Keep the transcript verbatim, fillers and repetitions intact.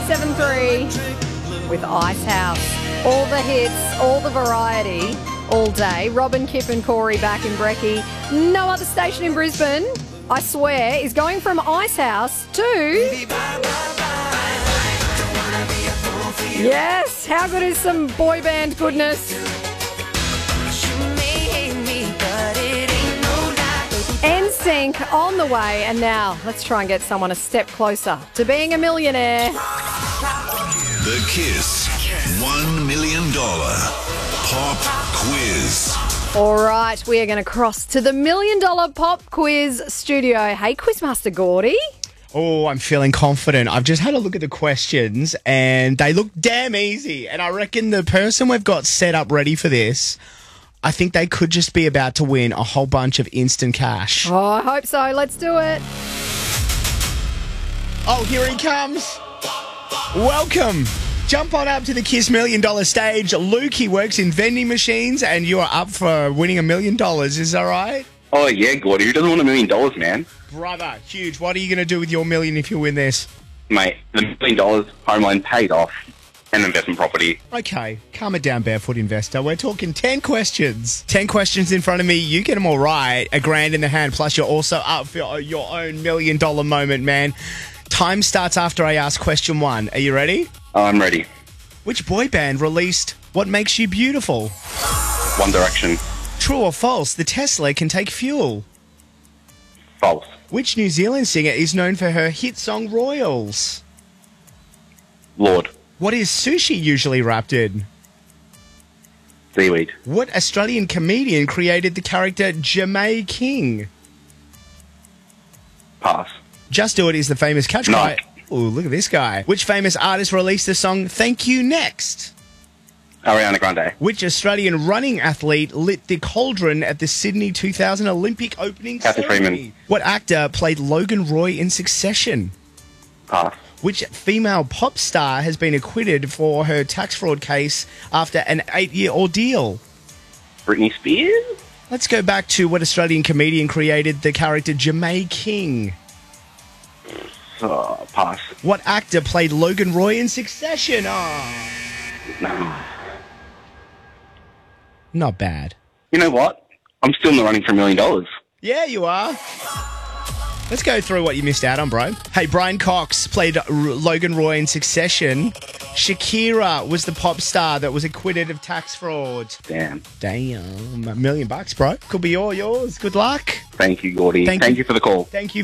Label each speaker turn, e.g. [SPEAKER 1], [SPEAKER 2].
[SPEAKER 1] seven three with Ice House. All the hits, all the variety, all day. Robin, Kip and Corey back in Brekkie. No other station in Brisbane, I swear, is going from Ice House to... Yes, how good is some boy band goodness? N Sync on the way, and now let's try and get someone a step closer to being a millionaire.
[SPEAKER 2] The Kiss one million dollars Pop Quiz.
[SPEAKER 1] All right, we are going to cross to the Million Dollar Pop Quiz studio. Hey, Quizmaster Gordy.
[SPEAKER 3] Oh, I'm feeling confident. I've just had a look at the questions and they look damn easy. And I reckon the person we've got set up ready for this, I think they could just be about to win a whole bunch of instant cash.
[SPEAKER 1] Oh, I hope so. Let's do it.
[SPEAKER 3] Oh, here he comes. Welcome. Jump on up to the Kiss Million Dollar stage. Luke, he works in vending machines and you are up for winning a million dollars. Is that right?
[SPEAKER 4] Oh, yeah, Gordy. Who doesn't want a million dollars, man?
[SPEAKER 3] Brother, huge. What are you going to do with your million if you win this?
[SPEAKER 4] Mate, the million dollars home loan paid off and investment property.
[SPEAKER 3] Okay, calm it down, barefoot investor. We're talking ten questions. ten questions in front of me. You get them all right. A grand in the hand. Plus, you're also up for your own million dollar moment, man. Time starts after I ask question one. Are you ready?
[SPEAKER 4] I'm ready.
[SPEAKER 3] Which boy band released What Makes You Beautiful?
[SPEAKER 4] One Direction.
[SPEAKER 3] True or false? The Tesla can take fuel.
[SPEAKER 4] False.
[SPEAKER 3] Which New Zealand singer is known for her hit song Royals?
[SPEAKER 4] Lord.
[SPEAKER 3] What is sushi usually wrapped in?
[SPEAKER 4] Seaweed.
[SPEAKER 3] What Australian comedian created the character Jemay King?
[SPEAKER 4] Pass.
[SPEAKER 3] Just Do It is the famous catch cry.
[SPEAKER 4] No.
[SPEAKER 3] Ooh, look at this guy. Which famous artist released the song Thank You Next?
[SPEAKER 4] Ariana Grande.
[SPEAKER 3] Which Australian running athlete lit the cauldron at the Sydney two thousand Olympic opening
[SPEAKER 4] Kathy
[SPEAKER 3] ceremony?
[SPEAKER 4] Freeman.
[SPEAKER 3] What actor played Logan Roy in Succession?
[SPEAKER 4] Pass.
[SPEAKER 3] Which female pop star has been acquitted for her tax fraud case after an eight-year ordeal?
[SPEAKER 4] Britney Spears?
[SPEAKER 3] Let's go back to what Australian comedian created the character Jemay King?
[SPEAKER 4] Oh, pass.
[SPEAKER 3] What actor played Logan Roy in Succession? Oh,
[SPEAKER 4] No.
[SPEAKER 3] not bad.
[SPEAKER 4] You know what? I'm still in the running for a million dollars.
[SPEAKER 3] Yeah, you are. Let's go through what you missed out on, bro. Hey, Brian Cox played R- Logan Roy in Succession. Shakira was the pop star that was acquitted of tax fraud.
[SPEAKER 4] Damn.
[SPEAKER 3] Damn. A million bucks, bro. Could be all yours. Good luck.
[SPEAKER 4] Thank you, Gordy.
[SPEAKER 3] Thank
[SPEAKER 4] Thank
[SPEAKER 3] you.
[SPEAKER 4] you for the call.
[SPEAKER 3] Thank you.